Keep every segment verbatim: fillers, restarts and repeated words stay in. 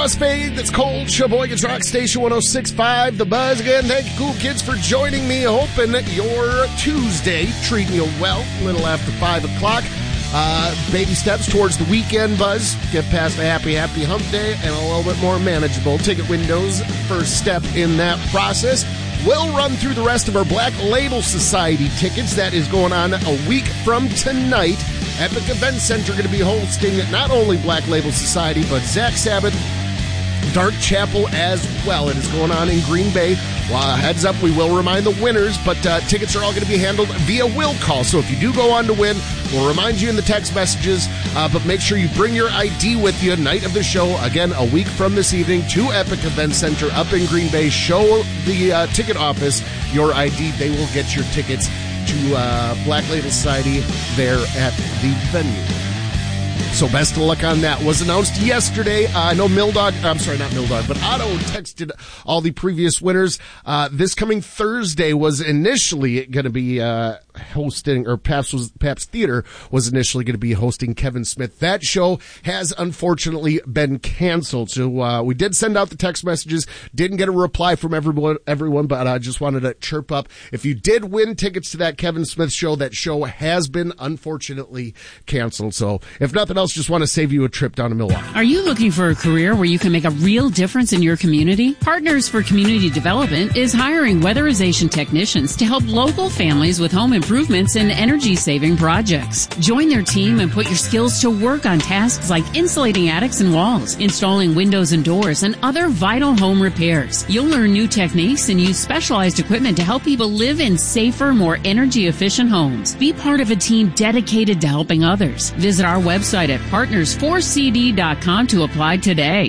Crossfade, that's Cold. Sheboygan's Rock Station one oh six point five. The Buzz again. Thank you, cool kids, for joining me. Hoping that your Tuesday treating you well. A little after five o'clock. Uh, baby steps towards the weekend, Buzz. Get past the happy, happy hump day and a little bit more manageable. Ticket windows, first step in that process. We'll run through the rest of our Black Label Society tickets. That is going on a week from tonight. Epic Event Center going to be hosting not only Black Label Society, but Zach Sabbath, Dark Chapel as well. It is going on in Green Bay. Well, heads up, we will remind the winners, but uh, tickets are all going to be handled via will call. So if you do go on to win, we'll remind you in the text messages, uh, but make sure you bring your I D with you night of the show. Again, a week from this evening to Epic Event Center up in Green Bay. Show the uh, ticket office your I D. They will get your tickets to uh, Black Label Society there at the venue. So best of luck on that. Was announced yesterday. Uh, I know Mildog, I'm sorry, not Mildog, but Otto texted all the previous winners. Uh, this coming Thursday was initially going to be uh, hosting, or Pabst, was, Pabst Theater was initially going to be hosting Kevin Smith. That show has unfortunately been canceled. So uh, we did send out the text messages. Didn't get a reply from everyone, everyone, but I just wanted to chirp up. If you did win tickets to that Kevin Smith show, that show has been unfortunately canceled. So if nothing else, just want to save you a trip down to Milwaukee. Are you looking for a career where you can make a real difference in your community? Partners for Community Development is hiring weatherization technicians to help local families with home improvements and energy-saving projects. Join their team and put your skills to work on tasks like insulating attics and walls, installing windows and doors, and other vital home repairs. You'll learn new techniques and use specialized equipment to help people live in safer, more energy-efficient homes. Be part of a team dedicated to helping others. Visit our website at partners four c d dot com to apply today.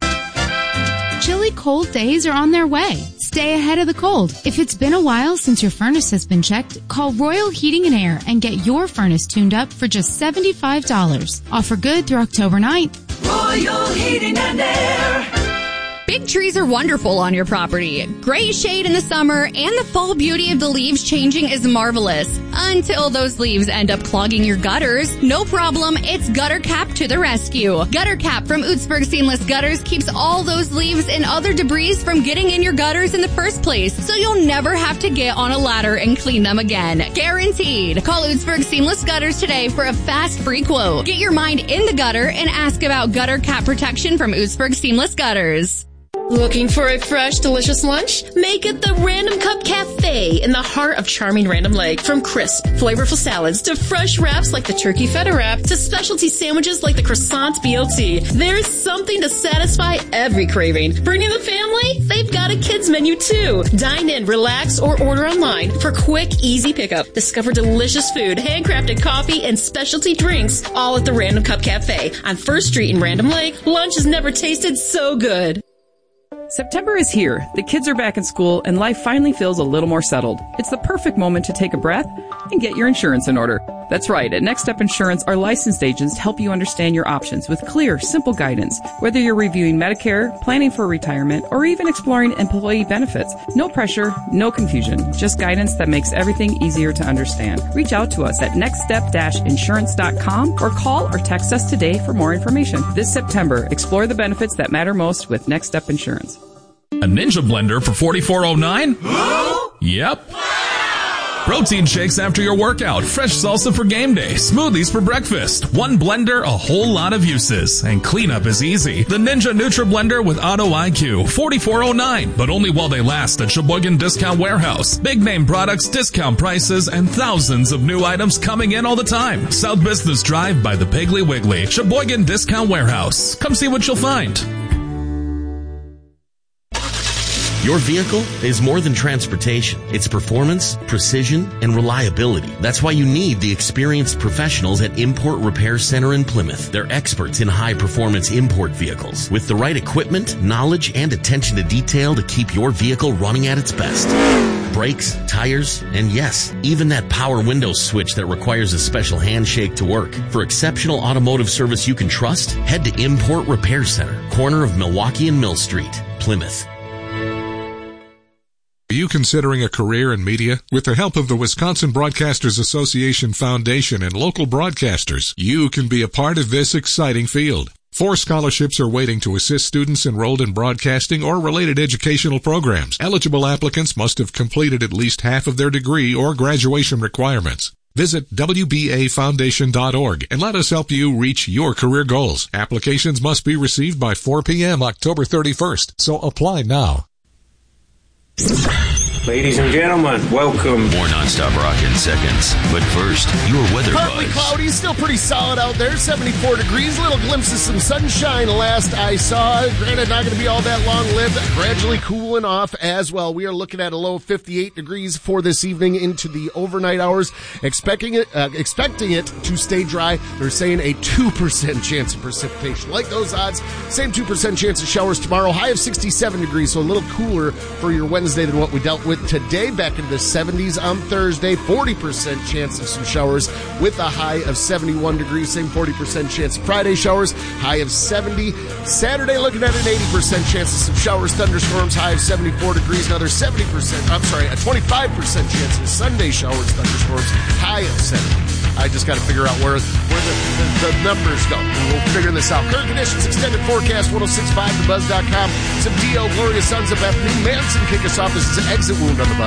Chilly cold days are on their way. Stay ahead of the cold. If it's been a while since your furnace has been checked, call Royal Heating and Air and get your furnace tuned up for just seventy-five dollars. Offer good through October ninth. Royal Heating and Air. Big trees are wonderful on your property. Great shade in the summer, and the fall beauty of the leaves changing is marvelous. Until those leaves end up clogging your gutters. No problem, it's Gutter Cap to the rescue. Gutter Cap from Utzberg Seamless Gutters keeps all those leaves and other debris from getting in your gutters in the first place, so you'll never have to get on a ladder and clean them again. Guaranteed. Call Utzberg Seamless Gutters today for a fast free quote. Get your mind in the gutter and ask about Gutter Cap protection from Utzberg Seamless Gutters. Looking for a fresh, delicious lunch? Make it the Random Cup Cafe in the heart of charming Random Lake. From crisp, flavorful salads to fresh wraps like the turkey feta wrap to specialty sandwiches like the croissant B L T, there's something to satisfy every craving. Bringing the family? They've got a kids menu too. Dine in, relax, or order online for quick, easy pickup. Discover delicious food, handcrafted coffee, and specialty drinks all at the Random Cup Cafe on First Street in Random Lake. Lunch has never tasted so good. September is here. The kids are back in school and life finally feels a little more settled. It's the perfect moment to take a breath and get your insurance in order. That's right. At Next Step Insurance, our licensed agents help you understand your options with clear, simple guidance. Whether you're reviewing Medicare, planning for retirement, or even exploring employee benefits. No pressure, no confusion. Just guidance that makes everything easier to understand. Reach out to us at next step insurance dot com or call or text us today for more information. This September, explore the benefits that matter most with Next Step Insurance. A Ninja blender for forty-four oh nine? Yep. Protein shakes after your workout, fresh salsa for game day, smoothies for breakfast. One blender, a whole lot of uses. And cleanup is easy. The Ninja Nutra Blender with Auto I Q, forty-four oh nine, but only while they last at Sheboygan Discount Warehouse. Big name products, discount prices, and thousands of new items coming in all the time. South Business Drive by the Piggly Wiggly. Sheboygan Discount Warehouse. Come see what you'll find. Your vehicle is more than transportation. It's performance, precision, and reliability. That's why you need the experienced professionals at Import Repair Center in Plymouth. They're experts in high-performance import vehicles with the right equipment, knowledge, and attention to detail to keep your vehicle running at its best. Brakes, tires, and yes, even that power window switch that requires a special handshake to work. For exceptional automotive service you can trust, head to Import Repair Center, corner of Milwaukee and Mill Street, Plymouth. Are you considering a career in media? With the help of the Wisconsin Broadcasters Association Foundation and local broadcasters, you can be a part of this exciting field. Four scholarships are waiting to assist students enrolled in broadcasting or related educational programs. Eligible applicants must have completed at least half of their degree or graduation requirements. Visit W B A foundation dot org and let us help you reach your career goals. Applications must be received by four p.m. October thirty-first, so apply now. Ladies and gentlemen, welcome. More nonstop rock in seconds. But first, your weather Partly buzz. cloudy, still pretty solid out there. seventy-four degrees, little glimpse of some sunshine last I saw. Granted, not going to be all that long-lived. Gradually cooling off as well. We are looking at a low of fifty-eight degrees for this evening into the overnight hours. Expecting it, uh, expecting it to stay dry. They're saying a two percent chance of precipitation. Like those odds, same two percent chance of showers tomorrow. High of sixty-seven degrees, so a little cooler for your Wednesday than what we dealt with today. Back into the seventies on Thursday. forty percent chance of some showers with a high of seventy-one degrees. Same forty percent chance of Friday showers. High of seventy. Saturday looking at an eighty percent chance of some showers, thunderstorms. High of seventy-four degrees. Another seventy percent, I'm sorry, a twenty-five percent chance of Sunday showers, thunderstorms. High of seventy. I just got to figure out where, where the, the, the numbers go. We'll figure this out. Current conditions, extended forecast, ten sixty-five the buzz dot com. Some Dio, Gloria Sons of Beth, New Manson kick us off. This is an Exit Wound on the Buzz.